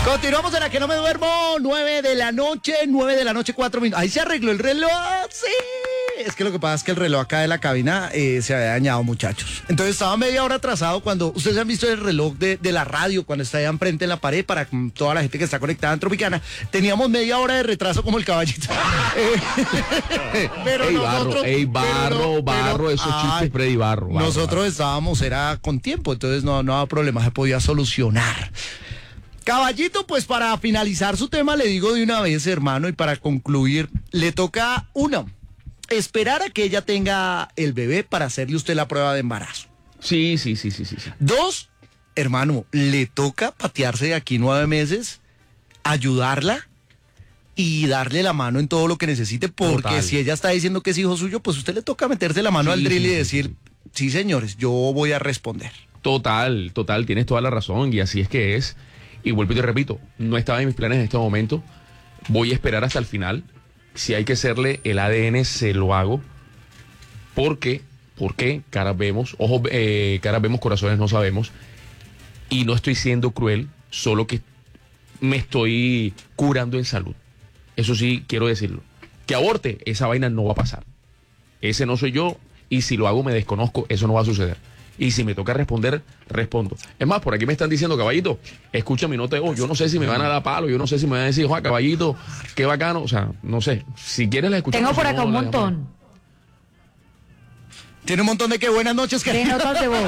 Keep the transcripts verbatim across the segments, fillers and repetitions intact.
Continuamos en La que no me duermo, nueve de la noche, nueve de la noche, cuatro minutos. Ahí se arregló el reloj, sí. Es que lo que pasa es que el reloj acá de la cabina eh, se había dañado, muchachos. Entonces estaba media hora atrasado cuando... Ustedes han visto el reloj de, de la radio cuando está allá enfrente en la pared para toda la gente que está conectada en Tropicana. Teníamos media hora de retraso como el caballito. eh, pero ey, nosotros... barro, ey, barro, pero no, barro, pero, esos ay, chistes Freddy Barro. barro nosotros barro. estábamos, era con tiempo, entonces no, no había problema, se podía solucionar. Caballito, pues para finalizar su tema le digo de una vez, hermano, y para concluir, le toca, una, esperar a que ella tenga el bebé para hacerle usted la prueba de embarazo. Sí, sí, sí, sí, sí, sí. Dos, hermano, le toca patearse de aquí nueve meses, ayudarla y darle la mano en todo lo que necesite, porque Total. si ella está diciendo que es hijo suyo, pues usted le toca meterse la mano Sí, al drill sí, y sí, decir, sí, señores, yo voy a responder. Total, total, tienes toda la razón y así es que es. Y vuelvo y te repito, no estaba en mis planes en este momento. Voy a esperar hasta el final. Si hay que hacerle el A D N, se lo hago. Porque, porque caras vemos, ojos, eh, caras vemos, corazones no sabemos. Y no estoy siendo cruel, solo que me estoy curando en salud. Eso sí, quiero decirlo. Que aborte, esa vaina no va a pasar. Ese no soy yo, y si lo hago me desconozco, eso no va a suceder. Y si me toca responder, respondo. Es más, por aquí me están diciendo, caballito, escucha mi nota de voz. Yo no sé si me van a dar palo, yo no sé si me van a decir, Juan, caballito, qué bacano. O sea, no sé. Si quieres la escuchamos. Tengo por si acá no, un la montón Tiene un montón de que buenas noches, de Karina. notas de voz.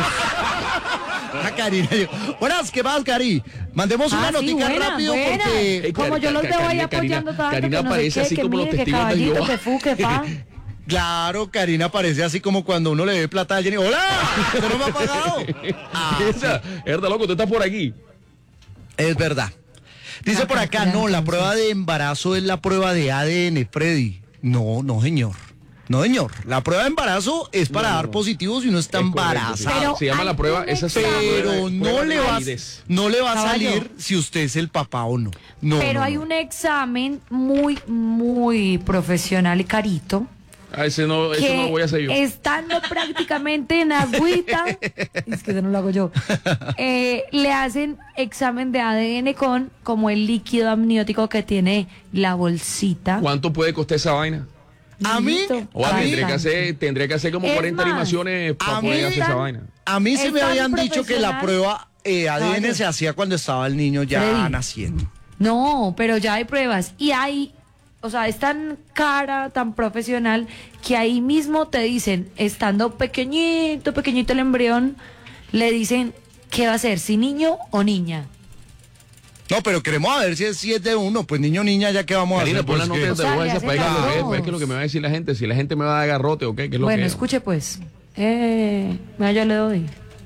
Ah, Karina. yo- Buenas, ¿qué más, Cari? Mandemos una Ah, sí, notica buena, rápido buena. porque... Ey, Como yo los Ca- veo ahí Karina, apoyando tanto, Karina que no sé parece qué, así que como los mire, que testigos de caballito, Jehová. que fu, que fa. Claro, Karina parece así como cuando uno le ve plata a alguien y ¡hola! ¿Usted no me ha pagado? Ah, Esa, es verdad, loco, tú estás por aquí. es verdad. Dice La por acá, cantidad, no, la entonces. prueba de embarazo es la prueba de A D N, Freddy. No, no, señor. No, señor. La prueba de embarazo es para No, no, dar no. positivos si uno está Es correcto, sí. embarazado. Pero Se llama la hay prueba, un esa es la examen. prueba Pero de- no prueba le de va, validez. no le va a Caballo. salir si usted es el papá o no. No. Pero no, hay no. un examen muy, muy profesional y carito. Ah, ese no, ese que no lo voy a hacer yo. estando prácticamente en agüita, es que eso no lo hago yo, eh, le hacen examen de A D N con como el líquido amniótico que tiene la bolsita. ¿Cuánto puede costar esa vaina? A mí, Listo. O a mí, tendré que hacer, tendré que hacer como Es cuarenta más, animaciones para a poder mí- hacer esa vaina. a mí sí Es me tan habían dicho que la profesional. prueba eh, A D N Caballo. se hacía cuando estaba el niño ya Freddy. naciendo. No, pero ya hay pruebas y hay, o sea, es tan cara, tan profesional que ahí mismo te dicen, estando pequeñito, pequeñito el embrión, le dicen qué va a ser, si niño o niña. No, pero queremos a ver si es, si es de uno, pues niño o niña, ya que vamos a Karina, hacer. pon las Pues, notas que- de O sea, voz le esa hacen para que las lo que dos. es que lo que me va a decir la gente, si la gente me va a dar garrote o qué, qué es lo Bueno, que escuche pues, eh, mira, yo le doy.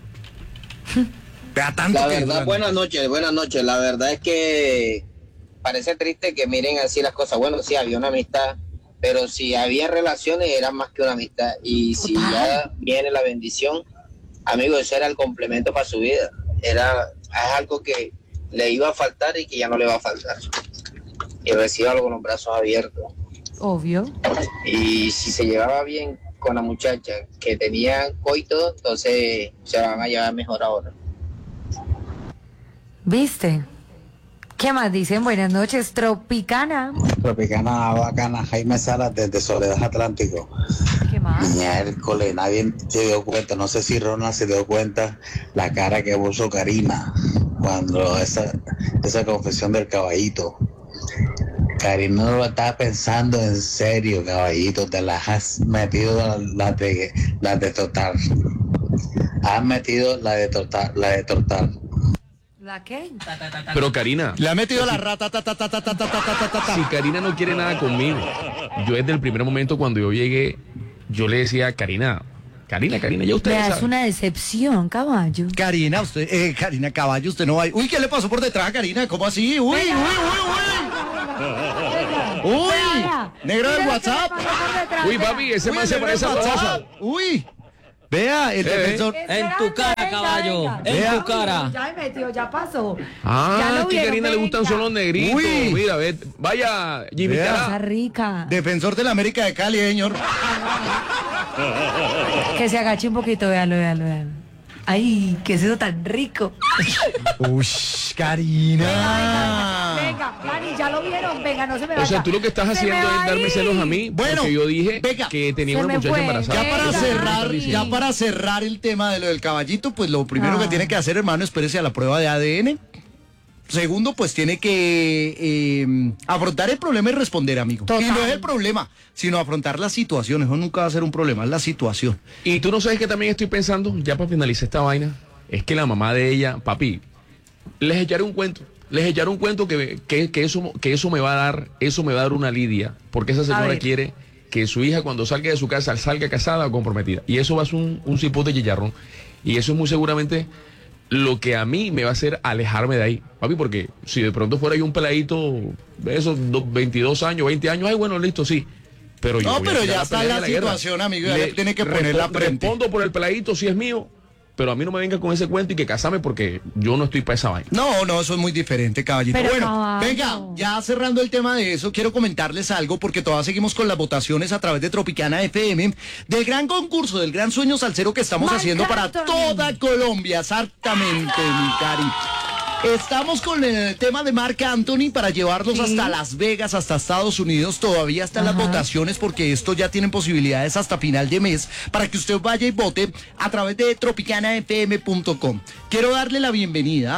Vea tanto La que verdad, duran. buenas noches, buenas noches. La verdad es que parece triste que miren así las cosas. Bueno, sí, había una amistad, pero si había relaciones era más que una amistad. Y si Total. ya viene la bendición, amigo, eso era el complemento para su vida. Era es algo que le iba a faltar y que ya no le va a faltar. Y recíbalo con los brazos abiertos. Obvio. Y si se llevaba bien con la muchacha que tenía coito, entonces se van a llevar mejor ahora. ¿Viste? ¿Qué más dicen? Buenas noches, Tropicana. Tropicana bacana, Jaime Salas desde Soledad Atlántico. ¿Qué más? Miércoles, nadie se dio cuenta, no sé si Ronald se dio cuenta la cara que puso Karina cuando esa, esa confesión del caballito. Karina no lo estaba pensando en serio, caballito, te las has metido las las de, las de total. Has metido la de total, la de total. ¿La qué? Pero Karina, Le ha metido la rata, ta, ta, ta, ta, ta, ta, ta, ta, ta, ta. si Karina no quiere nada conmigo, yo desde el primer momento cuando yo llegué, yo le decía a Karina, Karina, Karina, ya usted Me das sabe. una decepción, caballo. Karina, usted, eh, Karina Caballo, usted no va a... Uy, ¿qué le pasó por detrás, Karina? ¿Cómo así? Uy, uy, uy, uy. Uy, Vea, negro del mira lo que WhatsApp. me pasó por detrás, Uy, vea. papi, ese Uy, man se negro parece a del Rosa. WhatsApp. Uy, vea, el Eh, defensor... En tu cara, Venga, caballo. venga. En Vea. tu cara. Ya me metió, ya pasó. Ya Ah, lo que a vieron, Karina le gustan venga. son los negritos. Uy. Mira, ve, vaya, Jimmy Vea. Cara. Cosa rica. Defensor de la América de Cali, señor. Que se agache un poquito, véalo, véalo, véalo. Ay, ¿qué es eso tan rico? Uy, Karina. Venga, venga, venga, Dani, ya lo vieron, venga, no se me vaya. O sea, tú lo que estás Se haciendo me va es darme a ir. celos a mí, Bueno, porque yo dije venga, que tenía se una me muchacha fue. embarazada. Ya para Venga, cerrar, Dani. ya para cerrar el tema de lo del caballito, pues lo primero Ah. que tiene que hacer, hermano, espérese a la prueba de A D N. Segundo, pues tiene que eh, afrontar el problema y responder, amigo. Total. Y no es el problema, sino afrontar la situación. Eso nunca va a ser un problema, es la situación. Y tú no sabes que también estoy pensando, ya para finalizar esta vaina, es que la mamá de ella, papi, les echaré un cuento. Les echaré un cuento que, que, que, eso, que eso me va a dar, eso me va a dar una lidia, porque esa señora ver. quiere que su hija cuando salga de su casa salga casada o comprometida. Y eso va a ser un, un cipote chicharrón. Y eso es muy seguramente lo que a mí me va a hacer alejarme de ahí, papi, porque si de pronto fuera yo un peladito de esos do- veintidós años, veinte años, ay, bueno, listo, sí. Pero yo No, voy a pero tirar ya está pelea la de la guerra. situación, amigo, ya Le- le tiene que poner la respo- frente. Respondo por el peladito si es mío, pero a mí no me venga con ese cuento y que casame porque yo no estoy para esa vaina. No, no, eso es muy diferente, caballito. Pero, bueno, caballo. venga, ya cerrando el tema de eso, quiero comentarles algo porque todavía seguimos con las votaciones a través de Tropicana F M del gran concurso, del gran sueño salsero que estamos Marc haciendo para Anthony. toda Colombia, exactamente, mi cari. Estamos con el tema de Marc Anthony para llevarlos Sí. hasta Las Vegas, hasta Estados Unidos. Todavía están las Ajá. votaciones porque esto ya tienen posibilidades hasta final de mes para que usted vaya y vote a través de tropicana f m punto com. Quiero darle la bienvenida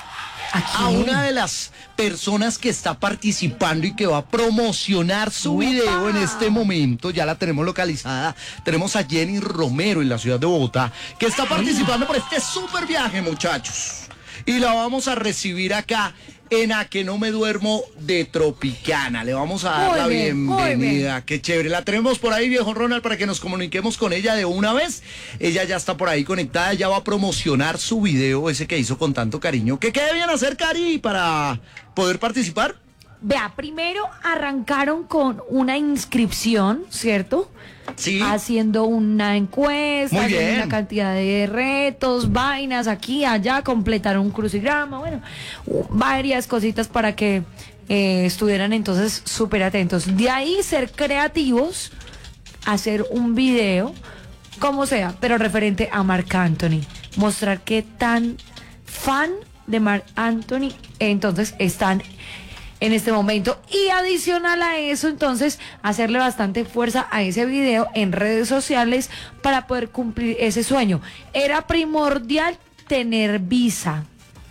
a una de las personas que está participando y que va a promocionar su ¡Upa! video en este momento. Ya la tenemos localizada. Tenemos a Jenny Romero en la ciudad de Bogotá, que está participando por este super viaje, muchachos. Y la vamos a recibir acá en A Que No Me Duermo de Tropicana. Le vamos a dar Muy la bien, muy bienvenida. Qué chévere. La tenemos por ahí, viejo Ronald, para que nos comuniquemos con ella de una vez. Ella ya está por ahí conectada, ya va a promocionar su video, ese que hizo con tanto cariño. ¿Qué, qué debían hacer, Cari, para poder participar? Vea, primero arrancaron con una inscripción, ¿cierto? Sí. Haciendo una encuesta, Muy haciendo bien. una cantidad de retos, vainas aquí, allá, completaron un crucigrama, bueno, u- varias cositas para que eh, estuvieran entonces súper atentos. De ahí ser creativos, hacer un video, como sea, pero referente a Marc Anthony. Mostrar qué tan fan de Marc Anthony entonces están en este momento. Y adicional a eso, entonces, hacerle bastante fuerza a ese video en redes sociales para poder cumplir ese sueño. Era primordial tener visa.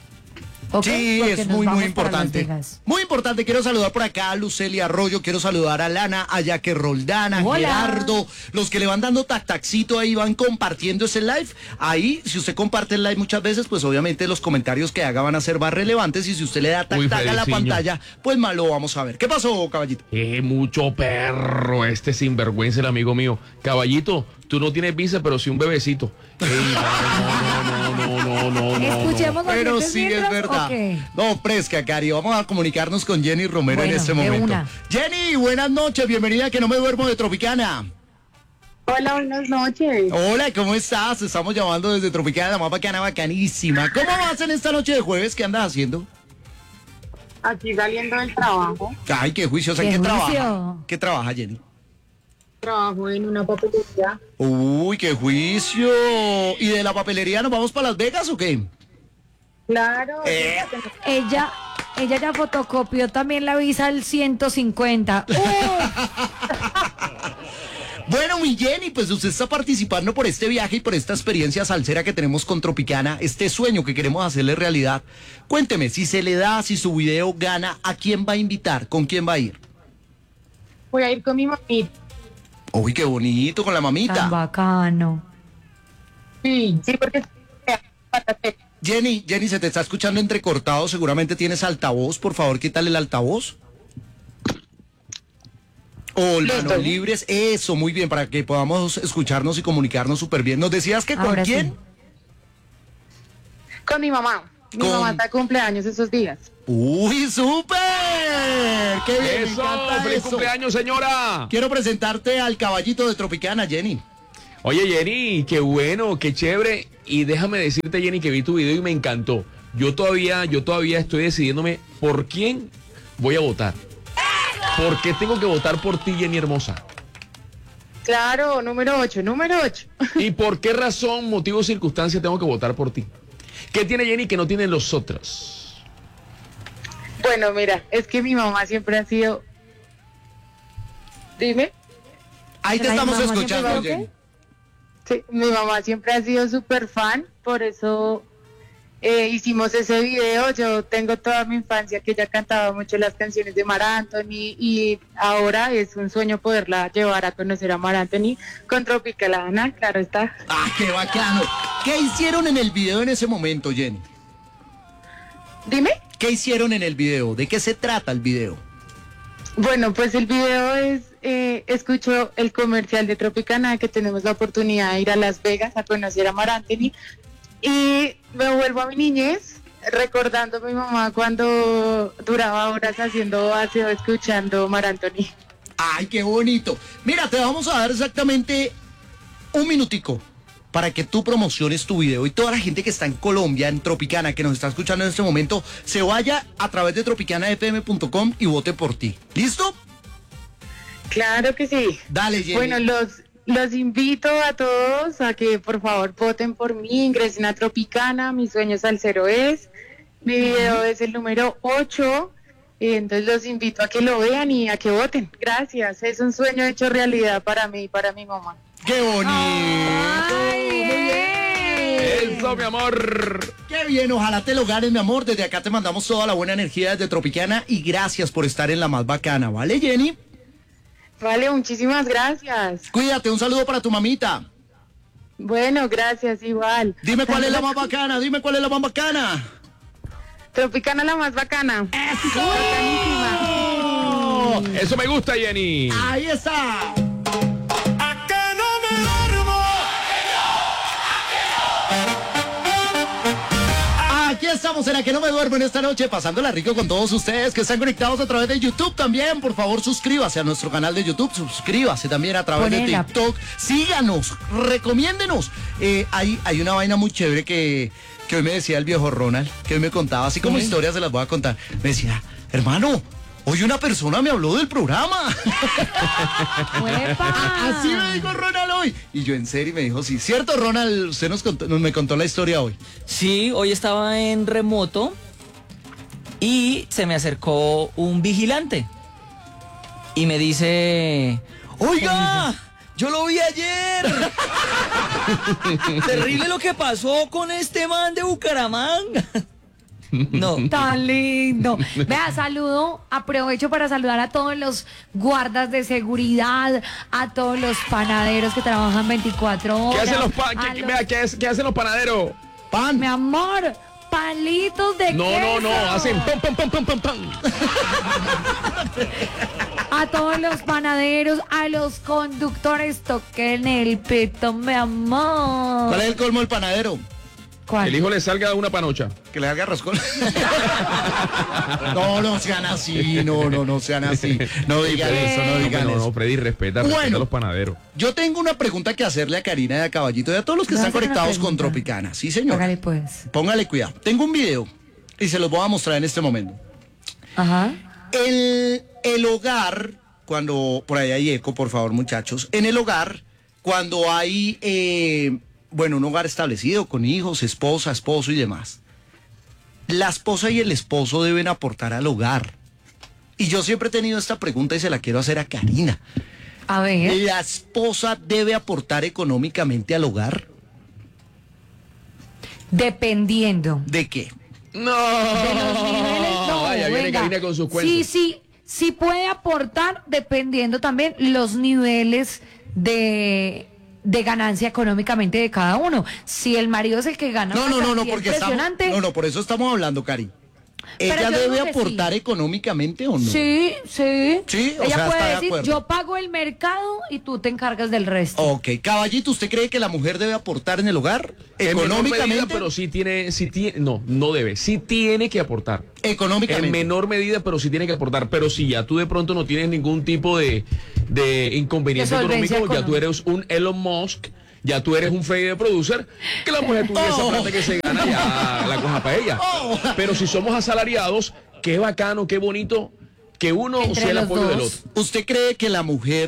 ¿Ok? Sí, Porque es nos muy, muy vamos para Las importante. Vegas. Muy importante. Quiero saludar por acá a Lucelia Arroyo, quiero saludar a Lana, a Yaque Roldán, a Hola. Gerardo, los que le van dando tac tacito ahí, van compartiendo ese live. Ahí, si usted comparte el live muchas veces, pues obviamente los comentarios que haga van a ser más relevantes y si usted le da tac Uy, tac a la Frediciño. pantalla, pues más lo vamos a ver. ¿Qué pasó, caballito? Eh, mucho perro, este sinvergüenza, el amigo mío. Caballito, tú no tienes visa, pero sí un bebecito. Ey, no, no, no, no, no, no, no. Escuchemos los Pero dientes sí es mientras, verdad. ¿o qué? No, fresca, Cari. Vamos a comunicarnos con Jenny Romero en Bueno, este de momento. una. Jenny, buenas noches. Bienvenida a Que No Me Duermo de Tropicana. Hola, buenas noches. Hola, ¿cómo estás? Estamos llamando desde Tropicana, la más bacana, bacanísima. ¿Cómo vas en esta noche de jueves? ¿Qué andas haciendo? Aquí saliendo del trabajo. Ay, qué juicio. ¿Qué ¿Qué, juicio? trabaja? ¿Qué trabaja, Jenny? Trabajo en una papelería. Uy, qué juicio. ¿Y de la papelería nos vamos para Las Vegas o qué? Claro. Eh. Ella, ella ya fotocopió también la visa al ciento cincuenta. ¡Uh! Bueno, mi Jenny, pues usted está participando por este viaje y por esta experiencia salsera que tenemos con Tropicana, este sueño que queremos hacerle realidad. Cuénteme, si se le da, si su video gana, ¿a quién va a invitar? ¿Con quién va a ir? Voy a ir con mi mamita. Uy, qué bonito, con la Tan mamita. bacano. Sí, sí, porque... Jenny, Jenny, se te está escuchando entrecortado, seguramente tienes altavoz, por favor, quítale el altavoz. O Listo. manos libres, eso, muy bien, para que podamos escucharnos y comunicarnos súper bien. ¿Nos decías que con Ahora sí. quién? Con mi mamá. Mi Con- mamá está de cumpleaños esos días. ¡Uy, súper! ¡Qué bien! me Eso, encanta feliz eso. cumpleaños, señora. Quiero presentarte al caballito de Tropicana, Jenny. Oye, Jenny, qué bueno, qué chévere. Y déjame decirte, Jenny, que vi tu video y me encantó. Yo todavía, yo todavía estoy decidiéndome por quién voy a votar. ¿Por qué tengo que votar por ti, Jenny hermosa? Claro, número ocho, número ocho. ¿Y por qué razón, motivo o circunstancia tengo que votar por ti? ¿Qué tiene Jenny que no tienen los otros? Bueno, mira, es que mi mamá siempre ha sido... Dime. Ahí te Ay, estamos mamá, escuchando, ¿siempre Jenny. Sí, mi mamá siempre ha sido súper fan, por eso eh, hicimos ese video. Yo tengo toda mi infancia que ella cantaba mucho las canciones de Mar Anthony y ahora es un sueño poderla llevar a conocer a Mar Anthony con Tropicalana, claro está. Ah, qué bacano. ¿Qué hicieron en el video en ese momento, Jenny? Dime. ¿Qué hicieron en el video? ¿De qué se trata el video? Bueno, pues el video es, eh, escucho el comercial de Tropicana, que tenemos la oportunidad de ir a Las Vegas a conocer a Mar Anthony, y me vuelvo a mi niñez, recordando a mi mamá cuando duraba horas haciendo aseo, escuchando Mar Anthony. Ay, qué bonito. Mira, te vamos a dar exactamente un minutico para que tú promociones tu video y toda la gente que está en Colombia, en Tropicana, que nos está escuchando en este momento, se vaya a través de tropicana f m punto com y vote por ti. ¿Listo? Claro que sí. Dale, Jenny. Bueno, los, los invito a todos a que por favor voten por mí, ingresen a Tropicana, mi sueño salsero es, mi video es el número ocho, y entonces los invito a que lo vean y a que voten. Gracias, es un sueño hecho realidad para mí y para mi mamá. ¡Qué bonito! Ay, Muy bien. Eso, mi amor. ¡Qué bien! Ojalá te lo ganes, mi amor. Desde acá te mandamos toda la buena energía desde Tropicana y gracias por estar en la más bacana, ¿vale, Jenny? Vale, muchísimas gracias. Cuídate, un saludo para tu mamita. Bueno, gracias, igual. Dime cuál es la más bacana, dime cuál es la más bacana. Tropicana la más bacana. Bacanísima. ¡Oh! Eso me gusta, Jenny. Ahí está. Aquí estamos en A Que No Me Duermo en esta noche, pasándola rico con todos ustedes que están conectados a través de YouTube también. Por favor, suscríbase a nuestro canal de YouTube, suscríbase también a través de Ponela. TikTok. Síganos, recomiéndenos. Eh, hay, hay una vaina muy chévere que, que hoy me decía el viejo Ronald, que hoy me contaba, así como historias se las voy a contar. Me decía, hermano, hoy una persona me habló del programa. ¡Uepa! Así me dijo Ronald hoy. Y yo en serio me dijo, sí, cierto Ronald, usted nos contó, nos me contó la historia hoy. Sí, hoy estaba en remoto y se me acercó un vigilante y me dice, oiga, yo lo vi ayer. Terrible lo que pasó con este man de Bucaramanga. No. Tan lindo. Vea, saludo, aprovecho para saludar a todos los guardas de seguridad, a todos los panaderos que trabajan veinticuatro horas. ¿Qué hacen los, pa- a qué- los- vea, ¿qué es- qué hacen los panaderos? Pan. Mi amor, palitos de No, no, no, queso. hacen pam, pam, pam, pam, pam, pam. A todos los panaderos, a los conductores, toquen el pito, mi amor. ¿Cuál es el colmo del panadero? ¿Cuál? El hijo le salga una panocha. Que le haga roscón. No, no sean así, no, no, no sean así. No digan Freddy, eso, no digan no, eso. no, Freddy, respeta, respeta Bueno. a los panaderos. Yo tengo una pregunta que hacerle a Karina y a Caballito y a todos los que ¿Me están vas a hacer una conectados con pregunta? Tropicana. Sí, señor. Hágale pues. Póngale cuidado. Tengo un video y se los voy a mostrar en este momento. Ajá. El, el hogar, cuando, por ahí hay eco, por favor, muchachos. En el hogar, cuando hay, eh, bueno, un hogar establecido con hijos, esposa, esposo y demás. La esposa y el esposo deben aportar al hogar. Y yo siempre he tenido esta pregunta y se la quiero hacer a Karina. A ver. ¿La esposa debe aportar económicamente al hogar? Dependiendo. ¿De qué? No. De los niveles, no, Vaya, viene venga. Karina con sus cuentos. Sí, sí, sí puede aportar dependiendo también los niveles de, de ganancia económicamente de cada uno. Si el marido es el que gana No, una no, no, no, cantidad porque estamos, impresionante, no, no, por eso estamos hablando, Cari. Pero ¿Ella yo debe digo que aportar sí. económicamente o no? sí, sí. Sí, o Ella sea, está puede de decir, acuerdo. yo pago el mercado y tú te encargas del resto. Ok, Caballito, ¿usted cree que la mujer debe aportar en el hogar? En menor Económicamente. medida, pero sí tiene, sí tiene, no, no debe, sí tiene que aportar. Económicamente. En menor medida, pero sí tiene que aportar. Pero si ya tú de pronto no tienes ningún tipo de, de inconveniente De solvencia económico, ya tú económica. eres un Elon Musk, ya tú eres un Freddy de producer, que la mujer tuviera esa Oh. plata que se gana, ya la coja para ella. Oh. Pero si somos asalariados, qué bacano, qué bonito que uno Entre sea el los apoyo del dos. otro. ¿Usted cree que la mujer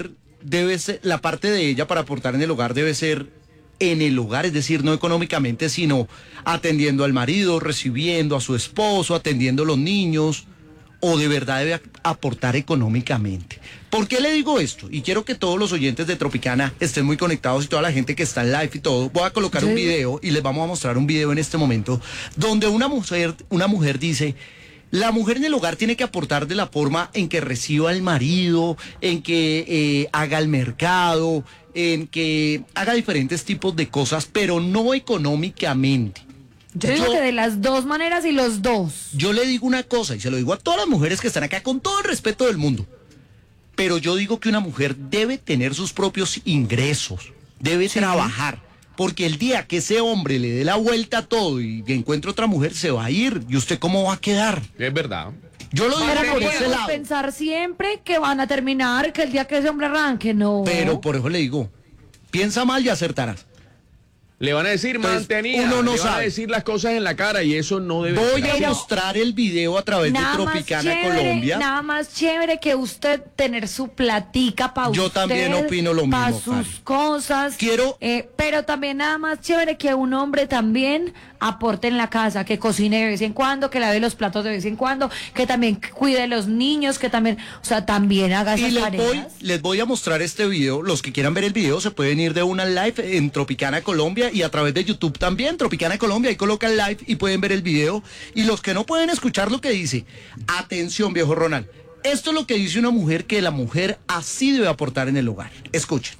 debe ser, la parte de ella para aportar en el hogar debe ser en el hogar, es decir, no económicamente, sino atendiendo al marido, recibiendo a su esposo, atendiendo a los niños, o de verdad debe aportar económicamente. ¿Por qué le digo esto? Y quiero que todos los oyentes de Tropicana estén muy conectados y toda la gente que está en live y todo. Voy a colocar un video y les vamos a mostrar un video en este momento donde una mujer, una mujer dice: la mujer en el hogar tiene que aportar de la forma en que reciba al marido, en que eh, haga el mercado, en que haga diferentes tipos de cosas, pero no económicamente. Yo digo Yo- que de las dos maneras y los dos. Yo le digo una cosa y se lo digo a todas las mujeres que están acá con todo el respeto del mundo. Pero yo digo que una mujer debe tener sus propios ingresos, debe trabajar, porque el día que ese hombre le dé la vuelta a todo y encuentre otra mujer, se va a ir. ¿Y usted cómo va a quedar? Es verdad. Yo lo digo Pero no por ese podemos lado. pensar siempre que van a terminar, que el día que ese hombre arranque, no. Pero por eso le digo, piensa mal y acertarás. Le van a decir Entonces, mantenida, uno no le van a sabe. decir las cosas en la cara y eso no debe Voy ser a así. mostrar el video a través de Nada más Tropicana chévere, Colombia. nada más chévere que usted tener su platica para usted. Yo también opino lo Para mismo, sus Karen. cosas. Quiero- eh, pero también nada más chévere que un hombre también aporte en la casa, que cocine de vez en cuando, que lave los platos de vez en cuando, que también cuide a los niños, que también, o sea, también haga Y esas les tareas. voy, les voy a mostrar este video. Los que quieran ver el video se pueden ir de una live en Tropicana Colombia y a través de YouTube también, Tropicana Colombia. Ahí colocan live y pueden ver el video. Y los que no pueden escuchar lo que dice, atención, viejo Ronald. Esto es lo que dice una mujer, que la mujer así debe aportar en el hogar. Escuchen.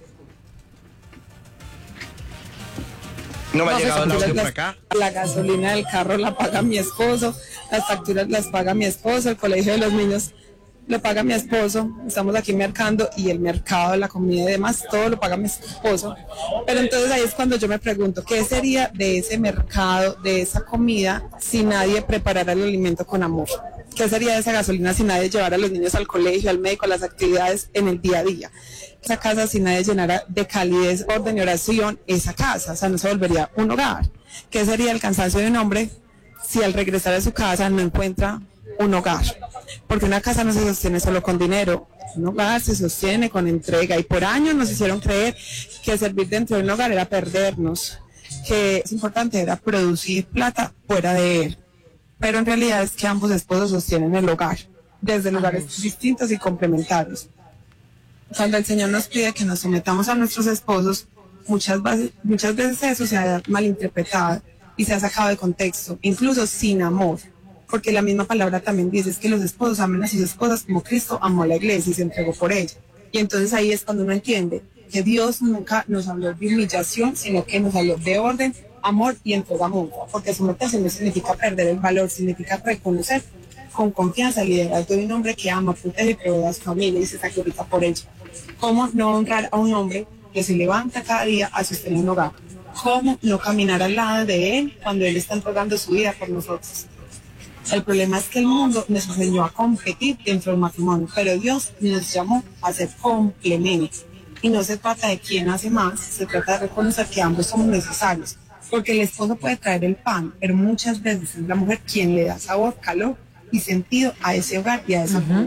No me ha No, llegado el las audio por facturas, acá. La gasolina del carro la paga mi esposo, las facturas las paga mi esposo, el colegio de los niños lo paga mi esposo, estamos aquí mercando y el mercado, la comida y demás, todo lo paga mi esposo. Pero entonces ahí es cuando yo me pregunto, ¿qué sería de ese mercado, de esa comida, si nadie preparara el alimento con amor? ¿Qué sería de esa gasolina si nadie llevara a los niños al colegio, al médico, a las actividades en el día a día? Esa casa si nadie llenara de calidez, orden y oración esa casa, o sea, no se volvería un hogar. ¿Qué sería el cansancio de un hombre si al regresar a su casa no encuentra un hogar? Porque una casa no se sostiene solo con dinero, un hogar se sostiene con entrega y por años nos hicieron creer que servir dentro de un hogar era perdernos, que es importante era producir plata fuera de él. Pero en realidad es que ambos esposos sostienen el hogar, desde lugares distintos y complementarios. Cuando el Señor nos pide que nos sometamos a nuestros esposos, muchas, veces, muchas veces eso se ha malinterpretado y se ha sacado de contexto, incluso sin amor, porque la misma palabra también dice es que los esposos amen a sus esposas como Cristo amó a la iglesia y se entregó por ella. Y entonces ahí es cuando uno entiende que Dios nunca nos habló de humillación, sino que nos habló de orden, amor y entrega mutua, porque someterse no significa perder el valor, significa reconocer con confianza el liderazgo de un hombre que ama, protege y provee a su familia y se sacrifica por ella. ¿Cómo no honrar a un hombre que se levanta cada día a sostener un hogar? ¿Cómo no caminar al lado de él cuando él está entregando su vida por nosotros? El problema es que el mundo nos enseñó a competir dentro del matrimonio, pero Dios nos llamó a ser complementos. Y no se trata de quién hace más, se trata de reconocer que ambos somos necesarios. Porque el esposo puede traer el pan, pero muchas veces es la mujer quien le da sabor, calor y sentido a ese hogar y a esa familia.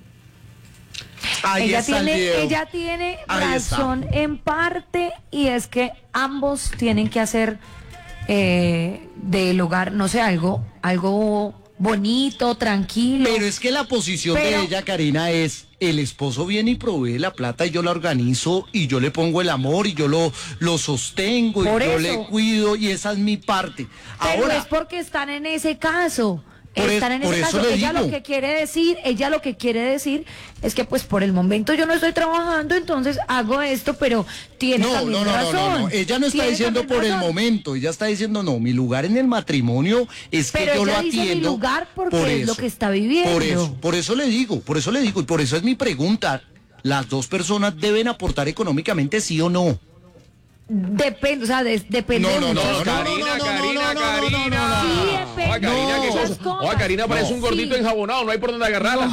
Ahí ella está el tiene, video. ella tiene Ahí está. razón en parte y es que ambos tienen que hacer eh, del hogar, no sé, algo, algo bonito, tranquilo. Pero es que la posición Pero- de ella, Karina, es el esposo viene y provee la plata y yo la organizo y yo le pongo el amor y yo lo, lo sostengo y Por yo eso. le cuido y esa es mi parte. Pero Ahora, es porque están en ese caso. Por Están e- en por ese eso caso. le Ella digo. lo que quiere decir, ella lo que quiere decir es que pues por el momento yo no estoy trabajando, entonces hago esto, pero tiene no, también no, no, no, razón. no, no, ella no está Tiene diciendo también por el razón. momento, ella está diciendo no, mi lugar en el matrimonio es que Pero yo lo ella dice mi atiendo. lugar porque por es lo eso, que está viviendo. Por eso, por eso le digo, por eso le digo y por eso es mi pregunta. ¿Las dos personas deben aportar económicamente, sí o no? Depende, o sea, de- depende No, de no, no, muchas no, cosas. Karina, no, no, Karina, no, no, Karina. no, no, no, Sí, Oiga, depende Karina, de ¿qué muchas cosa? cosas. Oiga, Karina parece No. un gordito Sí. enjabonado, no hay por dónde agarrarla.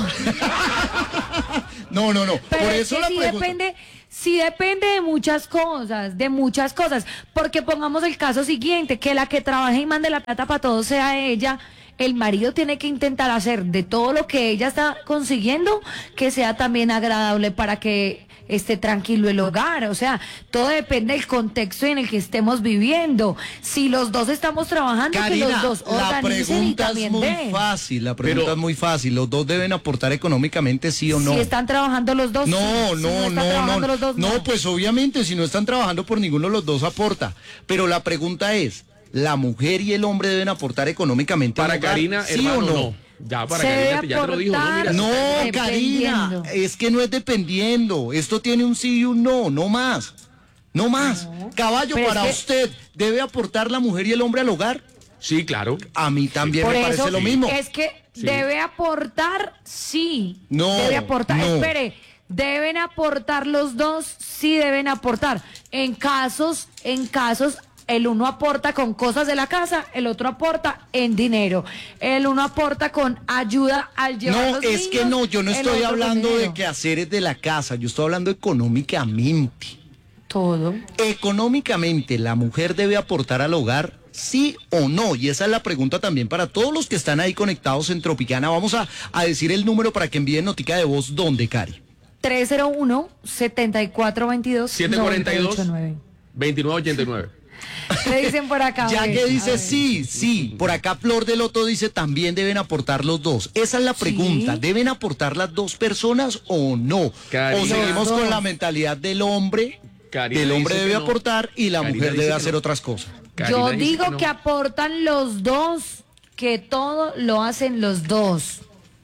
No, no, no. Pero por es eso que la sí pregunta. depende, sí depende de muchas cosas, de muchas cosas. Porque pongamos el caso siguiente, que la que trabaje y mande la plata para todo sea ella. El marido tiene que intentar hacer de todo lo que ella está consiguiendo que sea también agradable para que esté tranquilo el hogar. O sea, todo depende del contexto en el que estemos viviendo. Si los dos estamos trabajando, Karina, que los dos la organicen y pregunta es también muy den. fácil, la pregunta Pero- es muy fácil. ¿Los dos deben aportar económicamente, sí o no? Si están trabajando los dos. No, sí. Si no, están no, trabajando no. los dos, No, pues obviamente, si no están trabajando por ninguno de los dos aporta. Pero la pregunta es, ¿la mujer y el hombre deben aportar económicamente Para al hogar, Karina, sí hermano, o no? no. Ya para Se Karina, debe ya te lo dijo, no, mira. aportar. No, Karina, Dependiendo. es que no es dependiendo. Esto tiene un sí y un no, no más. No más. Caballo, Pero es para que- usted, ¿debe aportar la mujer y el hombre al hogar? Sí, claro. A mí también Por me eso parece lo mismo. es que Sí. debe aportar, sí. No, Debe aportar. no. Espere, deben aportar los dos, sí deben aportar. En casos, en casos, el uno aporta con cosas de la casa, el otro aporta en dinero. El uno aporta con ayuda al llevar No, los es niños, que no, yo no el estoy otro con hablando de dinero. quehaceres de la casa, yo estoy hablando económicamente. Todo. Económicamente, ¿la mujer debe aportar al hogar? ¿Sí o no? Y esa es la pregunta también para todos los que están ahí conectados en Tropicana. Vamos a, a decir el número para que envíen notica de voz. ¿Dónde, Cari? tres cero uno, siete cuatro dos dos, siete cuarenta y dos, nueve ocho nueve. veintinueve ochenta y nueve. ¿Qué dicen por acá? Ya A ver, que a dice ver. sí, sí. Por acá Flor del Loto dice también deben aportar los dos. Esa es la pregunta. Sí. ¿Deben aportar las dos personas o no? Karina. O seguimos Los con dos. la mentalidad del hombre. Karina El hombre dice que debe no. aportar y la Karina mujer dice debe que hacer no. otras cosas. Karina Yo dice digo no. que aportan los dos, que todo lo hacen los dos.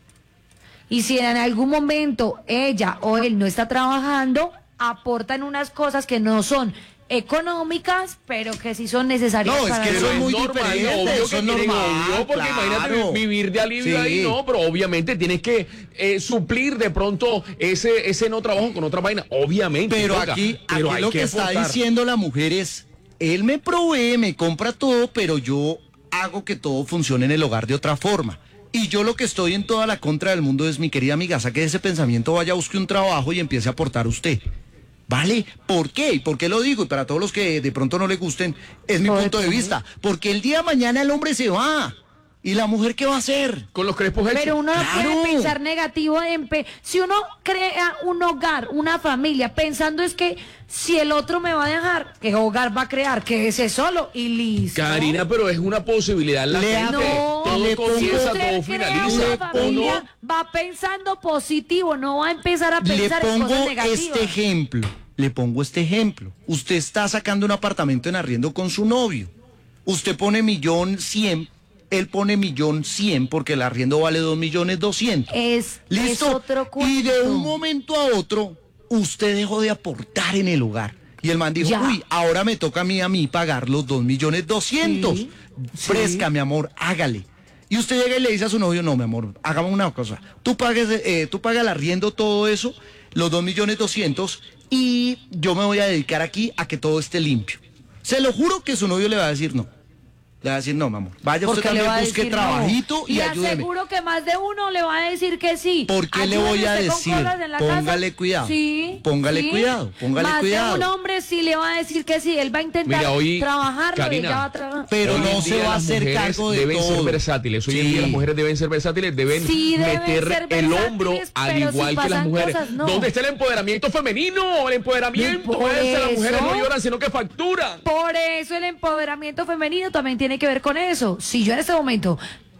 Y si en algún momento ella o él no está trabajando, aportan unas cosas que no son económicas, pero que sí son necesarias No, es para que el eso es hogar. muy normal, diferente, obvio eso que es tienen, normal, obvio, porque claro. imagínate vivir de alivio Sí. ahí, no, pero obviamente tienes que eh, suplir de pronto ese ese no trabajo con otra vaina, obviamente. Pero toca, aquí, pero aquí hay lo que, está aportar. diciendo la mujer es, él me provee, me compra todo, pero yo hago que todo funcione en el hogar de otra forma. Y yo lo que estoy en toda la contra del mundo es, mi querida amiga, saque ese pensamiento, vaya, busque un trabajo y empiece a aportar usted. ¿Vale? ¿Por qué? ¿Y por qué lo digo? Y para todos los que de pronto no le gusten, es mi Por punto de qué. vista. Porque el día de mañana el hombre se va. ¿Y la mujer qué va a hacer? Con los crespos hechos. Pero uno no Claro. puede pensar negativo en pe- si uno crea un hogar, una familia, pensando es que si el otro me va a dejar, ¿qué hogar va a crear? Quédese solo y listo. Karina, pero es una posibilidad. La Le gente, No, todo le si comienza, usted todo crea finaliza. una ¿o familia, no? va pensando positivo, no va a empezar a Le pensar en cosas pongo negativas. este ejemplo, le pongo este ejemplo. Usted está sacando un apartamento en arriendo con su novio. Usted pone millón cien, él pone millón cien porque el arriendo vale dos millones doscientos. Es, es ¿Listo? otro cuento. Y de un momento a otro, usted dejó de aportar en el hogar. Y el man dijo, Ya. uy, ahora me toca a mí a mí pagar los dos millones doscientos. Sí, Fresca, sí. mi amor, hágale. Y usted llega y le dice a su novio, no, mi amor, hagamos una cosa. Tú pagues, eh, tú pagas el arriendo, todo eso, los dos millones doscientos, y yo me voy a dedicar aquí a que todo esté limpio. Se lo juro que su novio le va a decir no. Le va a decir, no, mi amor, vaya usted Porque le también, va a busque decir trabajito no. y, y ayúdeme. aseguro que más de uno le va a decir que sí. ¿Por qué le voy a Ayúdeme usted con decir? cosas en la Póngale casa. cuidado. Sí. Póngale sí. cuidado, póngale más cuidado. de un hombre sí le va a decir que sí. Él va a intentar Mira, hoy, trabajarlo y Karina, ella va a trabajar. Pero Hoy no en se día va a las hacer mujeres cargo de deben todo. ser versátiles. Hoy en Sí. día las mujeres deben ser versátiles, deben Sí, deben meter ser el hombro versátiles, al pero igual si que las pasan mujeres. cosas, no. ¿Dónde está el empoderamiento femenino? El empoderamiento. Por Ese, las mujeres eso- no lloran, sino que facturan. Por eso el empoderamiento femenino también tiene que ver con eso. Si yo en este momento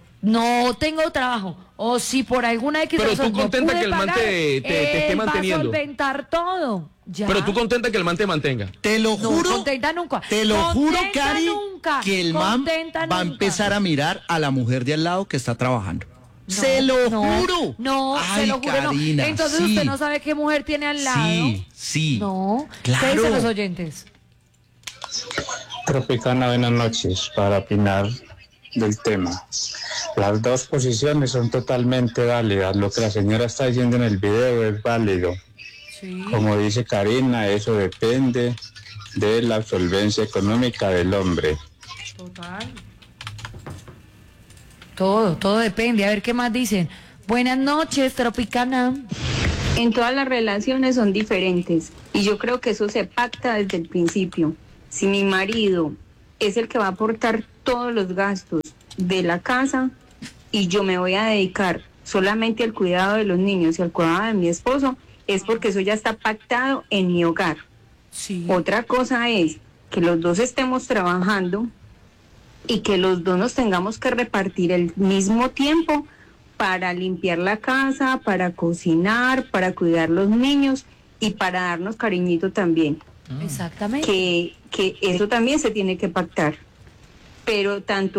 no tengo trabajo o si por alguna X Pero tú razón no contenta pude que el man pagar, te- te- te esté él manteniendo. va a solventar todo. Ya. Pero tú contenta que el man te mantenga. Te lo No, juro, contenta nunca. te lo juro, Contenta Cari, nunca. que el man Contenta va a nunca. empezar a mirar a la mujer de al lado que está trabajando. Se lo no, juro. No, Ay, se lo juro. no. Karina, Entonces sí. usted no sabe qué mujer tiene al lado. Sí, sí. No. Claro. ¿Qué dicen los oyentes? Tropicana, buenas noches. Para opinar del tema, las dos posiciones son totalmente válidas. Lo que la señora está diciendo en el video es válido. Sí. Como dice Karina, eso depende de la solvencia económica del hombre. Total. Todo, todo depende. A ver qué más dicen. Buenas noches, Tropicana. En todas las relaciones son diferentes y yo creo que eso se pacta desde el principio. Si mi marido es el que va a aportar todos los gastos de la casa y yo me voy a dedicar solamente al cuidado de los niños y al cuidado de mi esposo, es porque eso ya está pactado en mi hogar. Sí. Otra cosa es que los dos estemos trabajando y que los dos nos tengamos que repartir el mismo tiempo para limpiar la casa, para cocinar, para cuidar los niños y para darnos cariñito también. Exactamente. Que, que eso también se tiene que pactar. Pero tanto